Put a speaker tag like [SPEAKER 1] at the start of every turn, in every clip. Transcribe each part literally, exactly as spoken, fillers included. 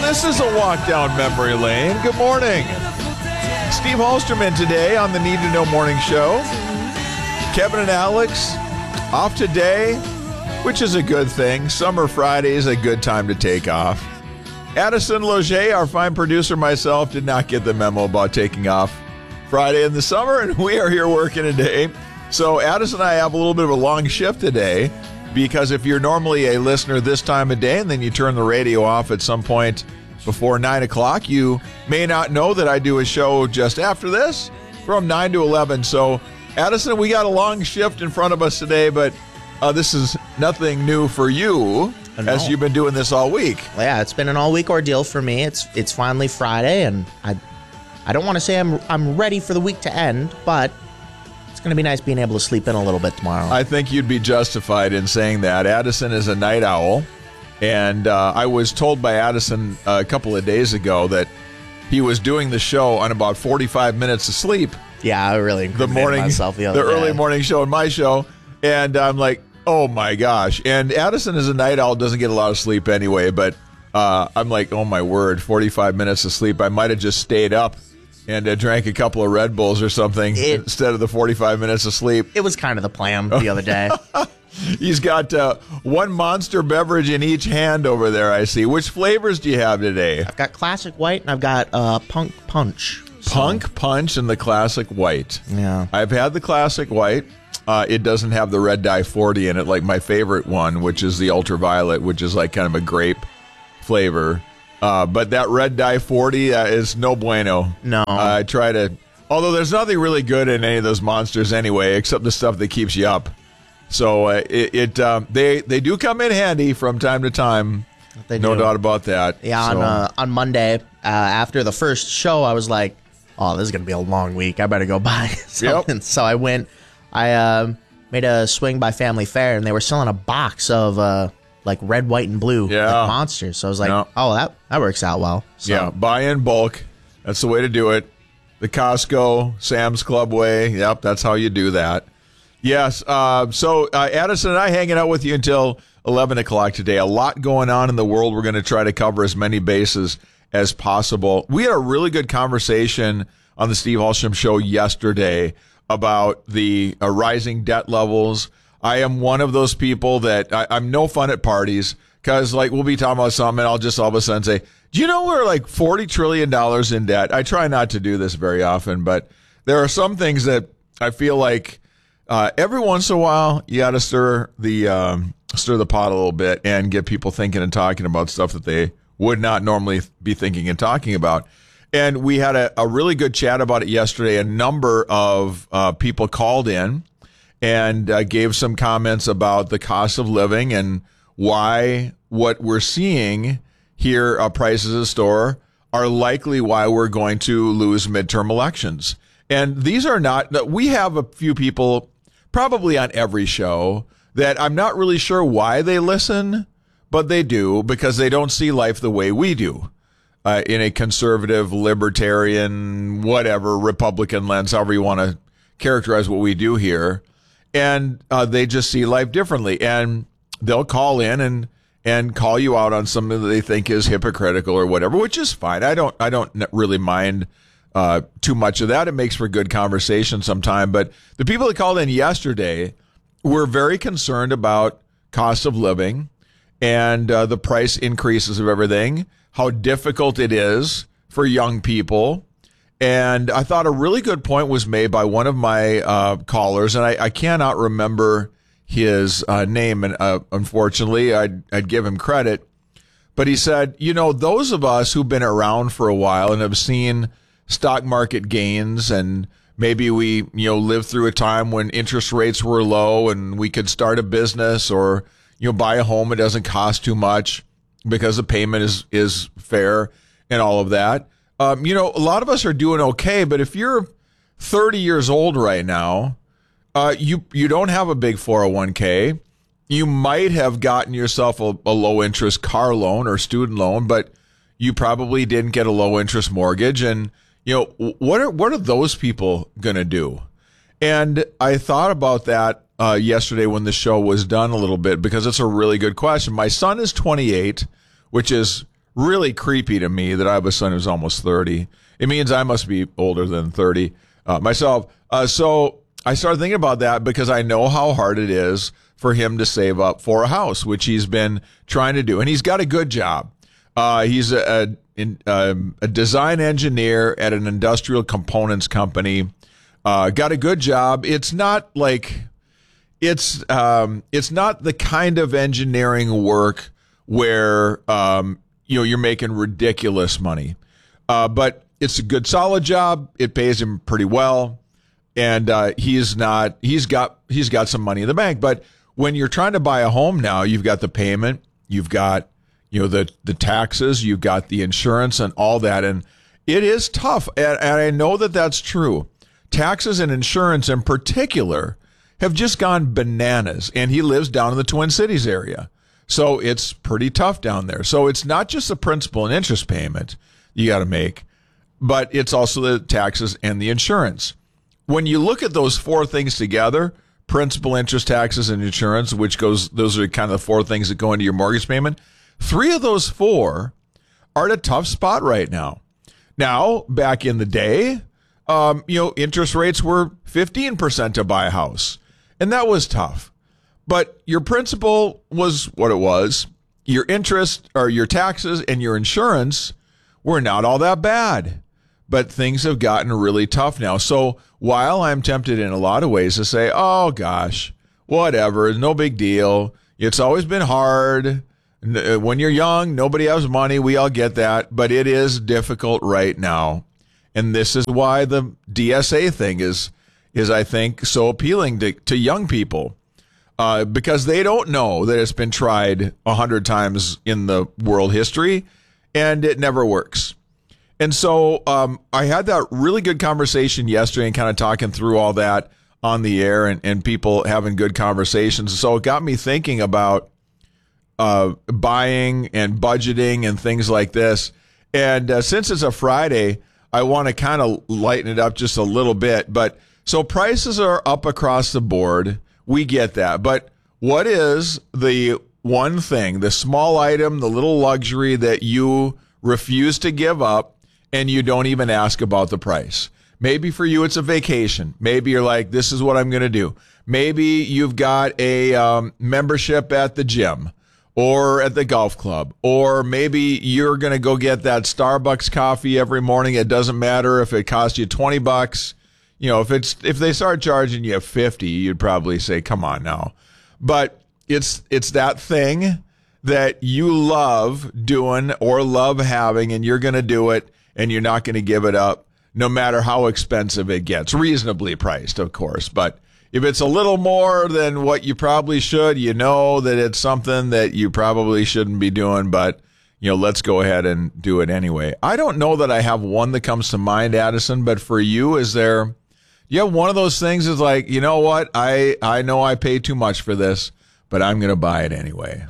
[SPEAKER 1] This is a walk down memory lane. Good morning. Steve Holsterman today on the Need to Know Morning Show. Kevin and Alex off today, which is a good thing. Summer Friday is a good time to take off. Addison Loger, our fine producer, myself, did not get the memo about taking off Friday in the summer, and we are here working today. So Addison and I have a little bit of a long shift today, because if you're normally a listener this time of day and then you turn the radio off at some point before nine o'clock, you may not know that I do a show just after this from nine to eleven. So, Addison, we got a long shift in front of us today, but uh, this is nothing new for you, as you've been doing this all week.
[SPEAKER 2] Well, yeah, it's been an all-week ordeal for me. It's it's finally Friday, and I I don't want to say I'm I'm ready for the week to end, but it's going to be nice being able to sleep in a little bit tomorrow.
[SPEAKER 1] I think you'd be justified in saying that. Addison is a night owl, and uh, I was told by Addison a couple of days ago that he was doing the show on about forty-five minutes of sleep.
[SPEAKER 2] Yeah, I really
[SPEAKER 1] the morning,
[SPEAKER 2] myself the other
[SPEAKER 1] the
[SPEAKER 2] day.
[SPEAKER 1] early morning show and my show, and I'm like, oh my gosh. And Addison is a night owl, doesn't get a lot of sleep anyway, but uh, I'm like, oh my word, forty-five minutes of sleep. I might have just stayed up and uh, drank a couple of Red Bulls or something it, instead of the forty-five minutes of sleep.
[SPEAKER 2] It was kind of the plan the other day.
[SPEAKER 1] He's got uh, one Monster beverage in each hand over there, I see. Which flavors do you have today?
[SPEAKER 2] I've got Classic White and I've got uh, Punk Punch. So.
[SPEAKER 1] Punk Punch and the Classic White.
[SPEAKER 2] Yeah.
[SPEAKER 1] I've had the Classic White. Uh, it doesn't have the Red Dye forty in it, like my favorite one, which is the Ultraviolet, which is like kind of a grape flavor. Uh, but that Red Dye forty uh, is no bueno.
[SPEAKER 2] No.
[SPEAKER 1] Uh, I try to, although there's nothing really good in any of those monsters anyway, except the stuff that keeps you up. So uh, it, it uh, they they do come in handy from time to time.
[SPEAKER 2] They
[SPEAKER 1] no
[SPEAKER 2] do.
[SPEAKER 1] doubt about that.
[SPEAKER 2] Yeah,
[SPEAKER 1] so.
[SPEAKER 2] on uh, on Monday, uh, after the first show, I was like, oh, this is going to be a long week. I better go buy something. Yep. So I went, I uh, made a swing by Family Fair, and they were selling a box of uh, like red, white, and blue
[SPEAKER 1] yeah.
[SPEAKER 2] like monsters. So I was like,
[SPEAKER 1] yeah.
[SPEAKER 2] oh, that, that works out well. So.
[SPEAKER 1] Yeah, buy in bulk. That's the way to do it. The Costco, Sam's Club way. Yep, that's how you do that. Yes, uh, so uh, Addison and I hanging out with you until eleven o'clock today. A lot going on in the world. We're going to try to cover as many bases as possible. We had a really good conversation on the Steve Holstrom Show yesterday about the uh, rising debt levels. I am one of those people that I, I'm no fun at parties because, like, we'll be talking about something and I'll just all of a sudden say, do you know we're like forty trillion dollars in debt? I try not to do this very often, but there are some things that I feel like uh, every once in a while you got to stir the um, stir the pot a little bit and get people thinking and talking about stuff that they would not normally be thinking and talking about. And we had a, a really good chat about it yesterday. A number of uh, people called in and uh, gave some comments about the cost of living and why what we're seeing here at prices at the store are likely why we're going to lose midterm elections. And these are not, we have a few people probably on every show that I'm not really sure why they listen, but they do because they don't see life the way we do. Uh, in a conservative, libertarian, whatever, Republican lens, however you want to characterize what we do here. And uh, they just see life differently. And they'll call in and and call you out on something that they think is hypocritical or whatever, which is fine. I don't I don't really mind uh, too much of that. It makes for good conversation sometime. But the people that called in yesterday were very concerned about cost of living and uh, the price increases of everything, how difficult it is for young people. And I thought a really good point was made by one of my uh, callers, and I, I cannot remember his uh, name, and uh, unfortunately, I'd, I'd give him credit. But he said, you know, those of us who've been around for a while and have seen stock market gains, and maybe we, you know, lived through a time when interest rates were low and we could start a business or, you know, buy a home. It doesn't cost too much because the payment is, is fair and all of that. Um, you know, a lot of us are doing okay, but if you're thirty years old right now, uh, you, you don't have a big four oh one k. You might have gotten yourself a, a low interest car loan or student loan, but you probably didn't get a low interest mortgage. And, you know, what are, what are those people going to do? And I thought about that uh, yesterday when the show was done a little bit because it's a really good question. My son is twenty-eight, which is really creepy to me that I have a son who's almost thirty. It means I must be older than thirty uh, myself. Uh, so I started thinking about that because I know how hard it is for him to save up for a house, which he's been trying to do. And he's got a good job. Uh, he's a, a, in, um, a design engineer at an industrial components company. Uh, got a good job. It's not like it's um, it's not the kind of engineering work where um, you know you're making ridiculous money, uh, but it's a good, solid job. It pays him pretty well, and uh, he's not he's got he's got some money in the bank. But when you're trying to buy a home now, you've got the payment, you've got you know the the taxes, you've got the insurance, and all that, and it is tough. And, and I know that that's true. Taxes and insurance in particular have just gone bananas, and he lives down in the Twin Cities area. So it's pretty tough down there. So it's not just the principal and interest payment you got to make, but it's also the taxes and the insurance. When you look at those four things together, principal, interest, taxes, and insurance, which goes, those are kind of the four things that go into your mortgage payment. Three of those four are at a tough spot right now. Now, back in the day, Um, you know, interest rates were fifteen percent to buy a house, and that was tough. But your principal was what it was. Your interest or your taxes and your insurance were not all that bad. But things have gotten really tough now. So while I'm tempted in a lot of ways to say, oh, gosh, whatever, no big deal. It's always been hard. When you're young, nobody has money. We all get that. But it is difficult right now. And this is why the D S A thing is, is I think, so appealing to, to young people, uh, because they don't know that it's been tried a hundred times in the world history, and it never works. And so um, I had that really good conversation yesterday and kind of talking through all that on the air and, and people having good conversations. So it got me thinking about uh, buying and budgeting and things like this. And uh, since it's a Friday, I want to kind of lighten it up just a little bit. But so prices are up across the board. We get that. But what is the one thing, the small item, the little luxury that you refuse to give up and you don't even ask about the price? Maybe for you, it's a vacation. Maybe you're like, this is what I'm going to do. Maybe you've got a um, membership at the gym or at the golf club, or maybe you're going to go get that Starbucks coffee every morning. It doesn't matter if it costs you twenty bucks. You know, if it's, if they start charging you fifty, you'd probably say, come on now. But it's, it's that thing that you love doing or love having, and you're going to do it and you're not going to give it up no matter how expensive it gets. Reasonably priced, of course, but if it's a little more than what you probably should, you know that it's something that you probably shouldn't be doing, but, you know, let's go ahead and do it anyway. I don't know that I have one that comes to mind, Addison, but for you, is there, you have one of those things is like, you know what, I, I know I pay too much for this, but I'm going to buy it anyway.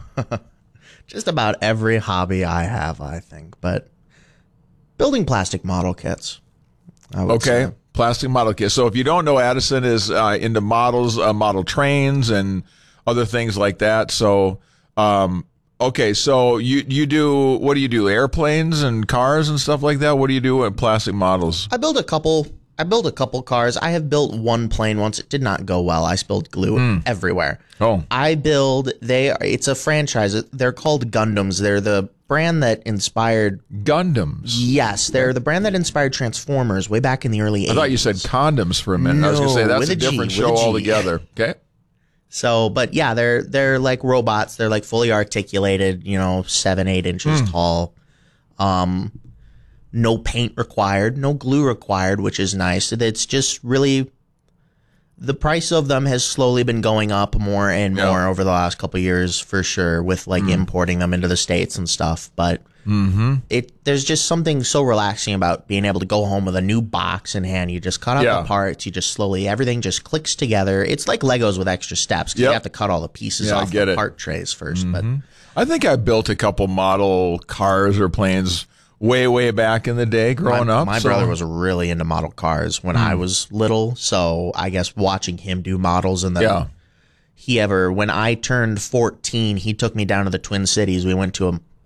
[SPEAKER 2] Just about every hobby I have, I think, but building plastic model kits. I would
[SPEAKER 1] Okay.
[SPEAKER 2] say.
[SPEAKER 1] Plastic model kit. So if you don't know, Addison is uh, into models, uh, model trains, and other things like that. So, um, okay, so you you do, what do you do? Airplanes and cars and stuff like that? What do you do with plastic models?
[SPEAKER 2] I built a couple. I built a couple cars. I have built one plane once. It did not go well. I spilled glue mm. everywhere.
[SPEAKER 1] Oh,
[SPEAKER 2] I build. They. It's a franchise. They're called Gundams. They're the brand that inspired
[SPEAKER 1] Gundams.
[SPEAKER 2] Yes, they're the brand that inspired Transformers way back in the early eighties.
[SPEAKER 1] I thought you said condoms for a minute.
[SPEAKER 2] No,
[SPEAKER 1] I was going to say that's
[SPEAKER 2] with
[SPEAKER 1] a
[SPEAKER 2] a G,
[SPEAKER 1] different
[SPEAKER 2] with
[SPEAKER 1] show
[SPEAKER 2] a G.
[SPEAKER 1] altogether. Okay.
[SPEAKER 2] So, but yeah, they're they're like robots. They're like fully articulated. You know, seven eight inches
[SPEAKER 1] Mm.
[SPEAKER 2] tall. Um, no paint required, no glue required, which is nice. It's just really, the price of them has slowly been going up more and
[SPEAKER 1] Yeah.
[SPEAKER 2] more over the last couple of years, for sure, with like
[SPEAKER 1] Mm.
[SPEAKER 2] importing them into the States and stuff. But
[SPEAKER 1] Mm-hmm.
[SPEAKER 2] it there's just something so relaxing about being able to go home with a new box in hand. You just cut out
[SPEAKER 1] Yeah.
[SPEAKER 2] the parts. You just slowly, everything just clicks together. It's like Legos with extra steps, because
[SPEAKER 1] Yep.
[SPEAKER 2] you have to cut all the pieces
[SPEAKER 1] Yeah, I
[SPEAKER 2] off
[SPEAKER 1] get
[SPEAKER 2] the
[SPEAKER 1] it.
[SPEAKER 2] part trays first. But
[SPEAKER 1] I think I built a couple model cars or planes way, way back in the day growing
[SPEAKER 2] my,
[SPEAKER 1] up.
[SPEAKER 2] my
[SPEAKER 1] so-
[SPEAKER 2] brother was really into model cars when I was little, so I guess watching him do models, and then
[SPEAKER 1] Yeah.
[SPEAKER 2] he ever, when I turned fourteen, he took me down to the Twin Cities. We went to a,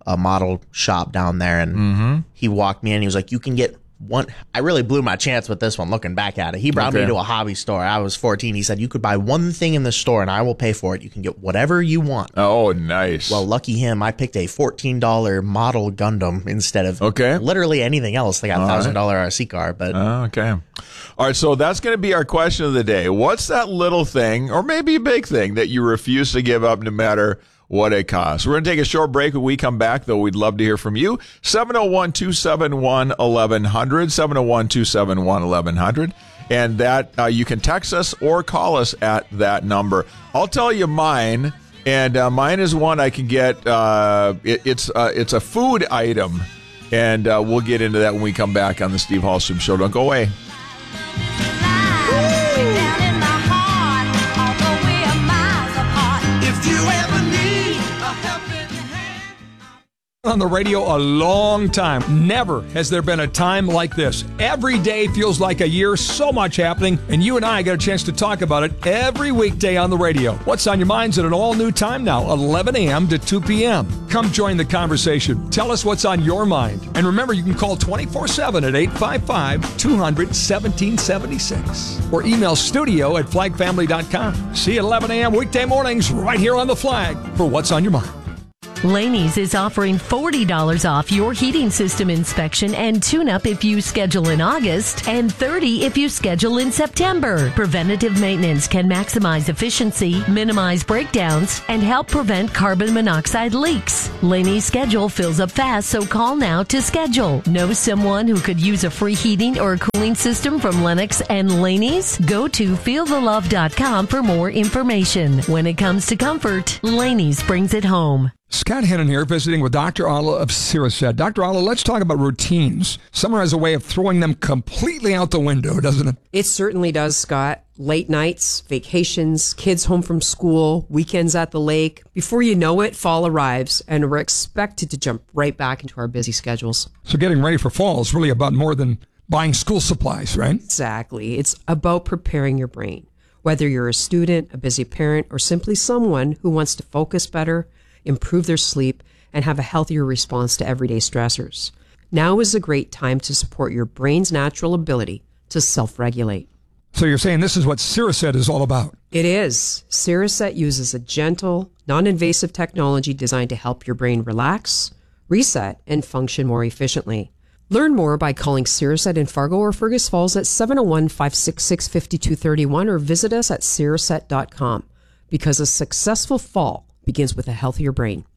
[SPEAKER 2] a model shop down there, and mm-hmm. he walked me in. He was like, "You can get one." I really blew my chance with this one. Looking back at it, he brought okay. me to a hobby store. I was fourteen. He said, "You could buy one thing in the store, and I will pay for it. You can get whatever you want."
[SPEAKER 1] Oh, nice.
[SPEAKER 2] Well, lucky him, I picked a fourteen dollar model Gundam instead of
[SPEAKER 1] okay.
[SPEAKER 2] literally anything else. They got a thousand dollar R C car, but
[SPEAKER 1] uh, okay. All right, so that's going to be our question of the day. What's that little thing, or maybe a big thing, that you refuse to give up no matter what it costs? We're going to take a short break. When we come back, though, we'd love to hear from you. seven oh one, two seven one, eleven hundred, seven oh one, two seven one, eleven hundred. And that uh, you can text us or call us at that number. I'll tell you mine, and uh, mine is one I can get. Uh, it, it's uh, it's a food item, and uh, we'll get into that when we come back on the Steve Hallstrom Show. Don't go away.
[SPEAKER 3] On the radio a long time. Never has there been a time like this. Every day feels like a year, so much happening, and you and I get a chance to talk about it every weekday on the radio. What's on your minds at an all-new time now, eleven a.m. to two p.m. Come join the conversation. Tell us what's on your mind. And remember, you can call twenty-four seven at eight five five, two hundred, seventeen seventy-six or email studio at flag family dot com. See you at eleven a.m. weekday mornings right here on The Flag for What's on Your Mind.
[SPEAKER 4] Laney's is offering forty dollars off your heating system inspection and tune-up if you schedule in August, and thirty dollars if you schedule in September. Preventative maintenance can maximize efficiency, minimize breakdowns, and help prevent carbon monoxide leaks. Laney's schedule fills up fast, so call now to schedule. Know someone who could use a free heating or cooling system from Lennox and Laney's? Go to feel the love dot com for more information. When it comes to comfort, Laney's brings it home.
[SPEAKER 3] Scott Hennon here, visiting with Doctor Alla of Siracet. Doctor Alla, let's talk about routines. Summer has a way of throwing them completely out the window, doesn't it?
[SPEAKER 5] It certainly does, Scott. Late nights, vacations, kids home from school, weekends at the lake. Before you know it, fall arrives, and we're expected to jump right back into our busy schedules.
[SPEAKER 3] So getting ready for fall is really about more than buying school supplies, right?
[SPEAKER 5] Exactly. It's about preparing your brain. Whether you're a student, a busy parent, or simply someone who wants to focus better, improve their sleep, and have a healthier response to everyday stressors. Now is a great time to support your brain's natural ability to self-regulate.
[SPEAKER 3] So you're saying this is what Siracet is all about?
[SPEAKER 5] It is. Siracet uses a gentle, non-invasive technology designed to help your brain relax, reset, and function more efficiently. Learn more by calling Siracet in Fargo or Fergus Falls at seven oh one, five six six, five two three one or visit us at siracet dot com, because a successful fall begins with a healthier brain.